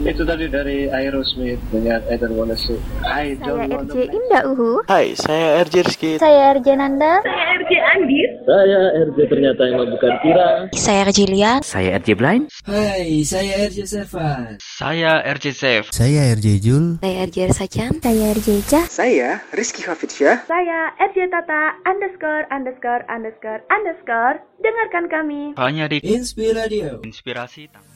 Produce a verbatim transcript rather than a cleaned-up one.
Itu tadi dari Aerosmith dengan I Don't Wanna Say. I Saya don't R wanna J Indah Uhu. Hai, saya R J Rizky. Saya R J Nanda. Saya R J Andis. Saya R J ternyata emang bukan Kira. Saya R J Lian. Saya R J Blind. Hai, saya R J Sevan. Saya R J Safe. Saya R J Jul. Saya R J Sajan. Saya R J Jah. Saya Rizky Hafidsyah. Saya R J Tata underscore underscore underscore underscore. Dengarkan kami Hanya di Inspiradio. Inspirasi.